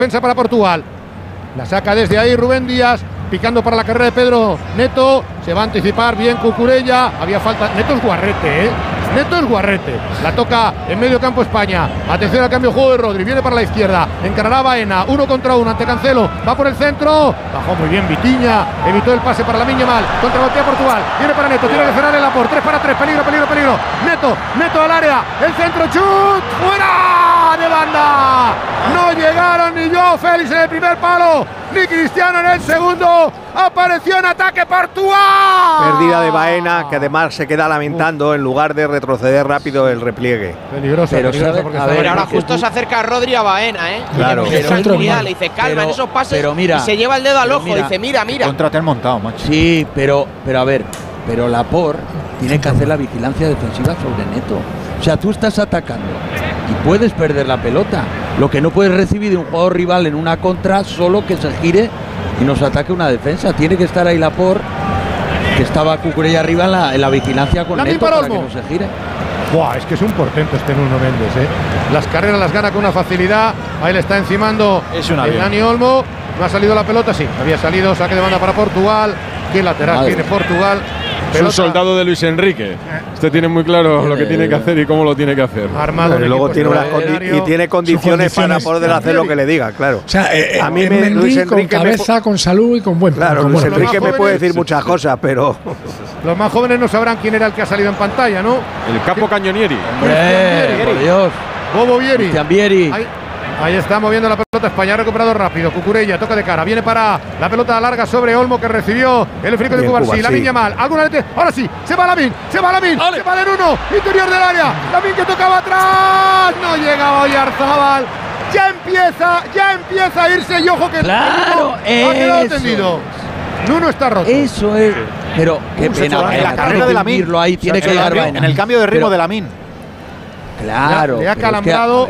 defensa para Portugal. La saca desde ahí Rubén Díaz, picando para la carrera de Pedro Neto. Se va a anticipar bien Cucurella. Había falta. Neto es guarrete, Neto es guarrete. La toca en medio campo España. Atención al cambio de juego de Rodri. Viene para la izquierda. Encarará Baena. 1 contra 1 ante Cancelo. Va por el centro. Bajó muy bien Vitinha. Evitó el pase para Lamine Yamal. Contragolpea Portugal. Viene para Neto. Tiene que cerrar el Laporte. 3 para 3. Peligro, peligro, peligro. Neto al área. El centro. Chut. ¡Fuera! De banda. No llegaron ni Joao Félix en el primer palo, ni Cristiano en el segundo. Apareció en ataque Portugal. Pérdida de Baena, que además se queda lamentando en lugar de retroceder rápido el repliegue. Peligroso, pero peligroso porque ahora justo se acerca a Rodri a Baena, Claro. Le dice calma en esos pases, pero mira, y se lleva el dedo al ojo. Dice mira. Contra te han montado, macho. Sí, pero a ver, pero Laporte tiene que hacer la vigilancia defensiva sobre Neto. O sea, tú estás atacando y puedes perder la pelota. Lo que no puedes recibir de un jugador rival en una contra, solo que se gire y nos ataque una defensa. Tiene que estar ahí Laporte, que estaba Cucurella arriba en la vigilancia con Neto para que no se gire. Buah, es que es un portento este Nuno Méndez, Las carreras las gana con una facilidad. Ahí le está encimando el Dani Olmo. No ha salido la pelota, sí. Había salido, saque de banda para Portugal. ¿Qué lateral tiene Portugal? Es un soldado de Luis Enrique. Este tiene muy claro lo que tiene que hacer y cómo lo tiene que hacer. Armado. Y luego tiene condiciones para poder hacer lo que le diga, claro. O sea, a mí Luis Enrique con cabeza, con salud y con buen plan. Claro, Luis Enrique me puede decir muchas cosas, pero los más jóvenes no sabrán quién era el que ha salido en pantalla, ¿no? El Capo Cañonieri. Por Dios. Bobo Vieri. Cristian Vieri. Ahí está moviendo la pelota España, ha recuperado rápido. Cucurella toca de cara, viene para la pelota larga sobre Olmo, que recibió el frico de Cubarsí. Lamine Yamal, alguna vez, ahora sí, se va Lamine, se va en uno, interior del área. Lamine que tocaba atrás, no llegaba Oyarzabal. Ya empieza a irse y ojo que claro, ha quedado tendido. Nuno está roto. Eso es. Pero qué pena. En la carrera de Lamine ahí tiene que llegar Baena. En el cambio de ritmo de Lamine. Claro. Le ha calambrado.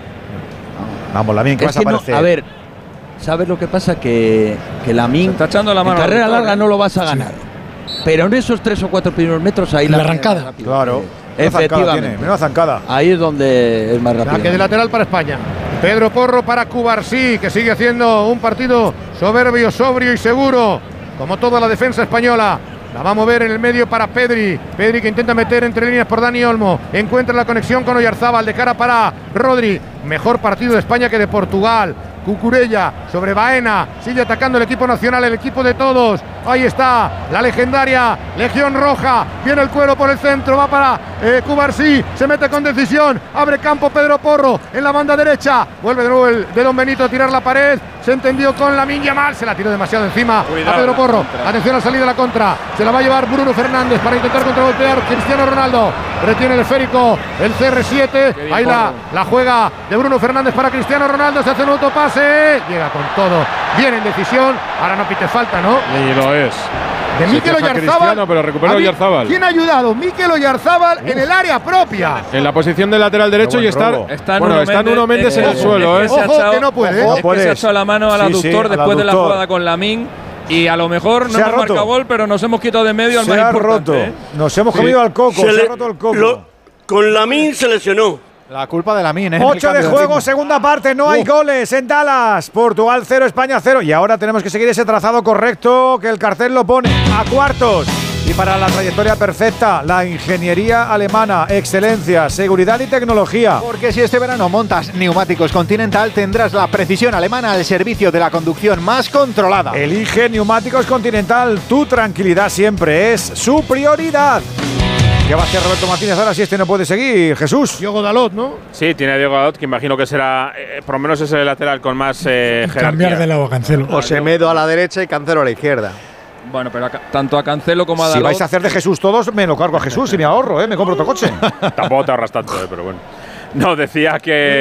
Vamos, Lamine, que vas a aparecer. A ver, ¿sabes lo que pasa? Que Lamine está echando la mano en carrera larga no lo vas a ganar. Pero en esos 3 o 4 primeros metros ahí la arrancada. Claro. Efectivamente. Menuda zancada. Ahí es donde es más rápido. Saque de lateral para España. Pedro Porro para Cubarsí, que sigue haciendo un partido soberbio, sobrio y seguro, como toda la defensa española. La va a mover en el medio para Pedri. Pedri que intenta meter entre líneas por Dani Olmo. Encuentra la conexión con Oyarzabal de cara para Rodri. Mejor partido de España que de Portugal. Cucurella sobre Baena. Sigue atacando el equipo nacional, el equipo de todos. Ahí está la legendaria Legión Roja. Viene el cuero por el centro. Va para Cubarsí. Se mete con decisión. Abre campo Pedro Porro en la banda derecha. Vuelve de nuevo el de Don Benito a tirar la pared. Se entendió con Lamine Yamal. Se la tiró demasiado encima a Pedro Porro. Atención a la salida de la contra. Se la va a llevar Bruno Fernández para intentar contragolpear Cristiano Ronaldo. Retiene el esférico el CR7. Ahí la juega de Bruno Fernández para Cristiano Ronaldo. Se hace un autopase. Llega con todo. Viene en decisión. Ahora no pite falta, ¿no? Y lo es. De Mikel Oyarzabal. Pero recuperó Oyarzabal. ¿Quién ha ayudado? Mikel Oyarzabal en el área propia. En la posición de lateral derecho y está Nuno Méndez en el suelo. Ojo, que no puede. Es que se ha echado la mano al aductor después de la jugada con Lamine. Y a lo mejor no hemos marcado gol, pero nos hemos quitado de medio al más importante. Nos hemos comido al coco. Se ha roto el coco. Con Lamine se lesionó. La culpa de Lamine. 8 de juego, segunda parte, no hay goles en Dallas. Portugal 0, España 0. Y ahora tenemos que seguir ese trazado correcto que el cartel lo pone a cuartos. Y para la trayectoria perfecta, la ingeniería alemana, excelencia, seguridad y tecnología. Porque si este verano montas neumáticos Continental, tendrás la precisión alemana al servicio de la conducción más controlada. Elige Neumáticos Continental, tu tranquilidad siempre es su prioridad. ¿Qué va a hacer Roberto Martínez ahora si este no puede seguir? Jesús. Diogo Dalot, ¿no? Sí, tiene a Diogo Dalot, que imagino que será, por lo menos es el lateral con más jerarquía. Cambiar de lado a Cancelo. O Semedo a la derecha y Cancelo a la izquierda. Bueno, pero tanto a Cancelo como a Dalot. Si vais a hacer de Jesús todos, me lo cargo a Jesús y me ahorro, me compro otro coche. Tampoco te ahorras tanto, pero bueno. No, decía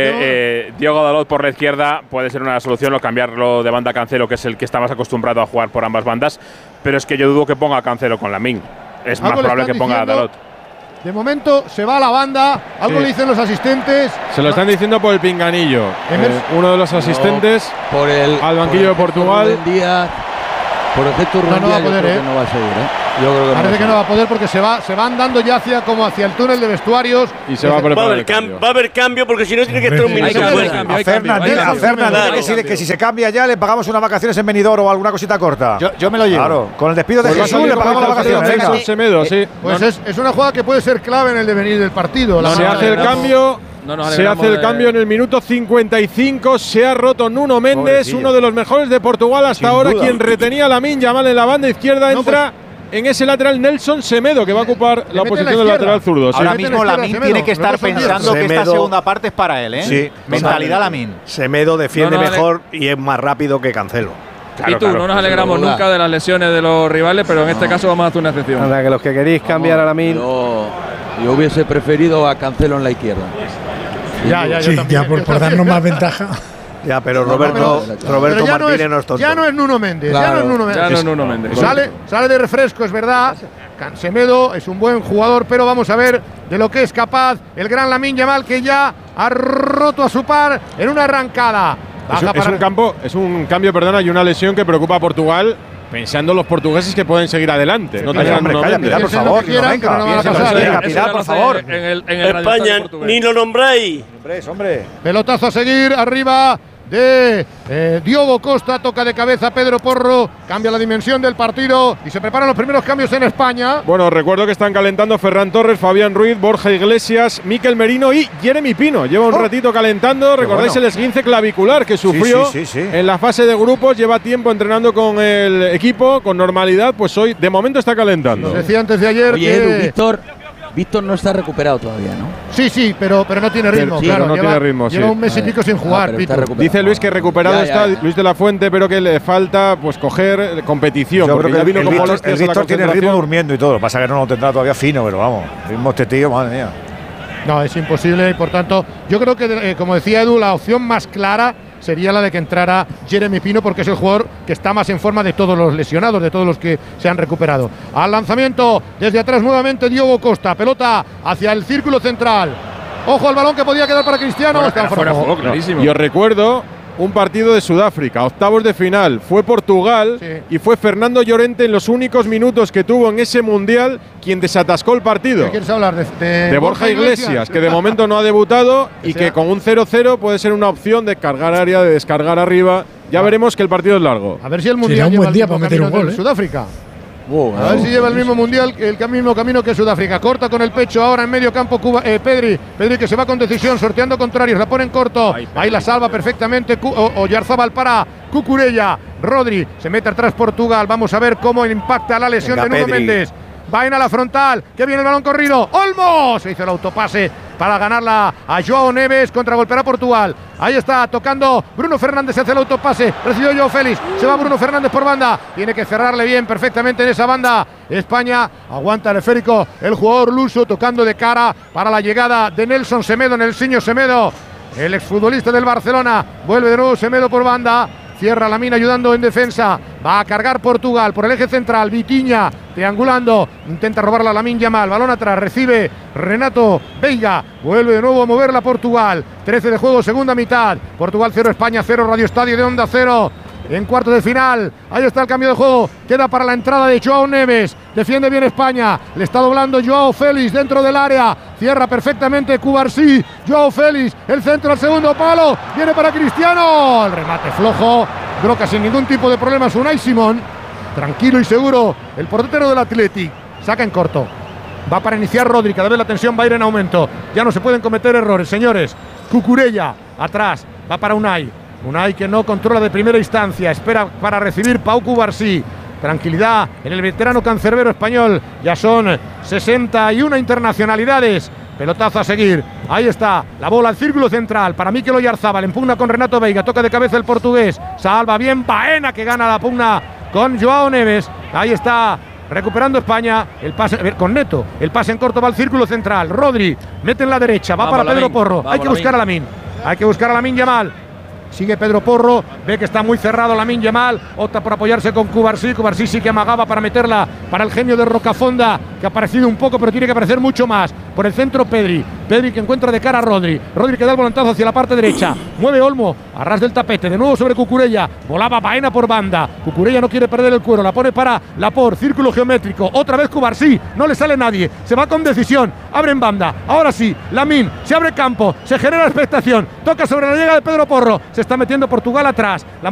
que Diogo Dalot por la izquierda puede ser una solución o cambiarlo de banda a Cancelo, que es el que está más acostumbrado a jugar por ambas bandas. Pero es que yo dudo que ponga a Cancelo con Lamine. Es más probable que ponga a Dalot. De momento se va a la banda. Algo le dicen los asistentes. Se lo están diciendo por el pinganillo. Uno de los asistentes por el, al banquillo de Portugal. Por efecto Rubén Díaz, no va a poder, no va a seguir, Parece que no va a poder porque se van dando ya hacia el túnel de vestuarios. Y se va a preparar. Va a haber cambio porque si no tiene que estar un minuto fuera. A Fernández que si se cambia ya le pagamos unas vacaciones en Benidorm o alguna cosita corta. Yo me lo llevo. Claro, con el despido de Jesús le pagamos las vacaciones. Semedo, sí. Pues es una jugada que puede ser clave en el devenir del partido. Se hace el cambio. Se hace el cambio en el minuto 55. Se ha roto Nuno Méndez, uno de los mejores de Portugal hasta ahora, quien retenía a Lamine Yamal en la banda izquierda. Entra en ese lateral Nelson Semedo, que va a ocupar la posición del lateral zurdo. Ahora mismo Lamine tiene que estar pensando que esta segunda parte es para él, ¿eh? Sí, mentalidad Lamine. Semedo defiende mejor y es más rápido que Cancelo. Y tú, no nos alegramos nunca de las lesiones de los rivales, pero en este caso vamos a hacer una excepción. Anda, que los que queréis cambiar a Lamine. Yo hubiese preferido a Cancelo en la izquierda. Yo también. Por darnos más ventaja. Ya, pero Roberto Martínez no es tonto. Ya no es Nuno Méndez. Ya no es Nuno Méndez. Sale de refresco, es verdad. Semedo es un buen jugador, pero vamos a ver de lo que es capaz el gran Lamine Yamal, que ya ha roto a su par en una arrancada. Es un cambio, y una lesión que preocupa a Portugal, pensando los portugueses que pueden seguir adelante. No tengan Pilar, por favor. Pilar, por favor. España, ni lo nombráis. Hombre. Pelotazo a seguir arriba de Diogo Costa, toca de cabeza Pedro Porro, cambia la dimensión del partido y se preparan los primeros cambios en España. Bueno, recuerdo que están calentando Ferran Torres, Fabián Ruiz, Borja Iglesias, Mikel Merino y Jeremy Pino. Lleva un ratito calentando. Recordáis el esguince clavicular que sufrió en la fase de grupos. Lleva tiempo entrenando con el equipo con normalidad. Pues hoy de momento está calentando. Nos decía antes de ayer que Víctor no está recuperado todavía, ¿no? Sí, pero no tiene ritmo. Lleva un mes y pico sin jugar. Dice Luis que recuperado está Luis de la Fuente, pero que le falta pues coger competición. Yo creo que el Víctor tiene ritmo durmiendo y todo. Lo que pasa es que no lo tendrá todavía fino, pero vamos, ritmo este tío, madre mía. No, es imposible y por tanto, yo creo que, como decía Edu, la opción más clara sería la de que entrara Jeremy Pino, porque es el jugador que está más en forma de todos los lesionados, de todos los que se han recuperado. Al lanzamiento, desde atrás nuevamente Diogo Costa, pelota hacia el círculo central. Ojo al balón que podía quedar para Cristiano. Fuera de juego, clarísimo. Yo recuerdo un partido de Sudáfrica, octavos de final, fue Portugal y fue Fernando Llorente en los únicos minutos que tuvo en ese mundial quien desatascó el partido. ¿Qué quieres hablar? De Borja Iglesias, que de momento no ha debutado y que con un 0-0 puede ser una opción de cargar área, de descargar arriba. Ya veremos que el partido es largo. A ver si el mundial lleva el mismo camino de Sudáfrica. A ver si lleva el mismo mundial, el mismo camino que Sudáfrica. Corta con el pecho ahora en medio campo Pedri que se va con decisión, sorteando contrarios, la pone en corto. Ahí la salva perfectamente Oyarzabal para Cucurella. Rodri se mete atrás Portugal. Vamos a ver cómo impacta la lesión de Nuno Méndez. Va a la frontal, que viene el balón corrido. ¡Olmo! Se hizo el autopase para ganarla a Joao Neves, contragolpeará Portugal. Ahí está, tocando Bruno Fernández, se hace el autopase, recibió Joao Félix, se va Bruno Fernández por banda, tiene que cerrarle bien perfectamente en esa banda. España aguanta el esférico, el jugador luso tocando de cara para la llegada de Nelson Semedo, Nelsinho Semedo, el exfutbolista del Barcelona. Vuelve de nuevo Semedo por banda. Cierra Lamine ayudando en defensa. Va a cargar Portugal por el eje central. Vitinha triangulando. Intenta robarla a Lamine Yamal. Balón atrás. Recibe Renato Veiga. Vuelve de nuevo a moverla Portugal. 13 de juego, segunda mitad. Portugal 0, España 0. Radio Estadio de Onda 0. En cuarto de final. Ahí está el cambio de juego. Queda para la entrada de Joao Neves. Defiende bien España. Le está doblando Joao Félix dentro del área. Cierra perfectamente Cubarsí. Joao Félix. El centro al segundo palo. Viene para Cristiano. El remate flojo. Bloca sin ningún tipo de problemas Unai Simón. Tranquilo y seguro. El portero del Athletic. Saca en corto. Va para iniciar Rodri. Cada vez la tensión va a ir en aumento. Ya no se pueden cometer errores, señores. Cucurella. Atrás. Va para Unai. Unai que no controla de primera instancia, espera para recibir Pau Cubarsí. Tranquilidad en el veterano cancerbero español. Ya son 61 internacionalidades. Pelotazo a seguir. Ahí está la bola al círculo central para Mikel Oyarzabal. Impugna con Renato Veiga. Toca de cabeza el portugués. Salva bien Baena, que gana la pugna con Joao Neves. Ahí está recuperando España. El pase con Neto. El pase en corto va al círculo central. Rodri mete en la derecha. Va para Pedro Porro. Hay que buscar a Lamine. Hay que buscar a Lamine Yamal. Sigue Pedro Porro, ve que está muy cerrado Lamine Yamal, opta por apoyarse con Cubarsí. Cubarsí sí que amagaba para meterla para el genio de Rocafonda, que ha aparecido un poco, pero tiene que aparecer mucho más. Por el centro Pedri que encuentra de cara a Rodri que da el volantazo hacia la parte derecha, mueve Olmo a ras del tapete, de nuevo sobre Cucurella, volaba Baena por banda, Cucurella no quiere perder el cuero, la pone para Laporte, círculo geométrico, otra vez Cubarsí, no le sale nadie, se va con decisión, abre en banda, ahora sí, Lamine, se abre campo, se genera expectación, toca sobre la llegada de Pedro Porro, se está metiendo Portugal atrás, la